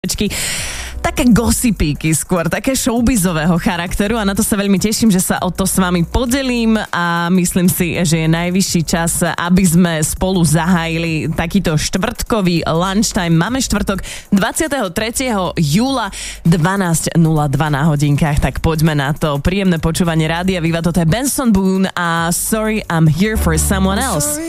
Také gossipíky skôr, také showbizového charakteru a na to sa veľmi teším, že sa o to s vami podelím a myslím si, že je najvyšší čas, aby sme spolu zahájili takýto štvrtkový lunchtime. Máme štvrtok 23. júla 12.02 na hodinkách, tak poďme na to. Príjemné počúvanie Rádia Viva, toto je Benson Boone a Sorry I'm Here for Someone Else.